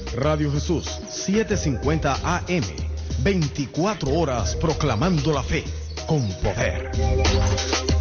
Radio Jesús 750 AM, 24 horas proclamando la fe con poder.